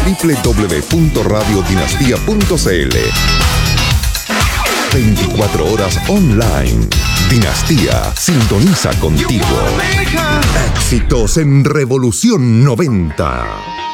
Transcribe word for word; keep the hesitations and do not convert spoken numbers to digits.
w w w punto radio dinastía punto c l. veinticuatro horas online. Dinastía sintoniza contigo. Éxitos en Revolución noventa.